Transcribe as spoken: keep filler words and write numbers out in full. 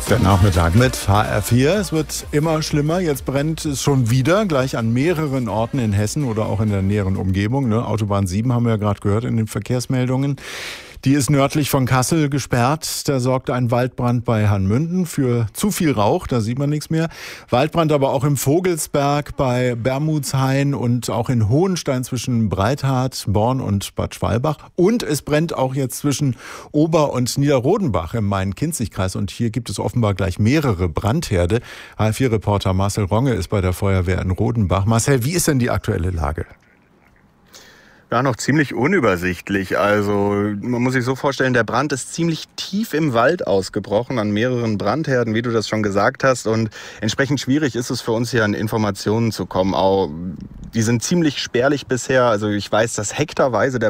Der Nachmittag mit H R vier. Es wird immer schlimmer. Jetzt brennt es schon wieder, gleich an mehreren Orten in Hessen oder auch in der näheren Umgebung. Ne? Autobahn sieben haben wir ja gerade gehört in den Verkehrsmeldungen. Die ist nördlich von Kassel gesperrt. Da sorgt ein Waldbrand bei Hanmünden für zu viel Rauch, da sieht man nichts mehr. Waldbrand aber auch im Vogelsberg bei Bermudshain und auch in Hohenstein zwischen Breithart, Born und Bad Schwalbach. Und es brennt auch jetzt zwischen Ober- und Niederrodenbach im Main-Kinzig-Kreis. Und hier gibt es offenbar gleich mehrere Brandherde. H R vier Reporter Marcel Ronge ist bei der Feuerwehr in Rodenbach. Marcel, wie ist denn die aktuelle Lage? Ja, noch ziemlich unübersichtlich. Also man muss sich so vorstellen, der Brand ist ziemlich tief im Wald ausgebrochen, an mehreren Brandherden, wie du das schon gesagt hast. Und entsprechend schwierig ist es für uns hier an Informationen zu kommen. Auch die sind ziemlich spärlich bisher. Also ich weiß, dass hektarweise der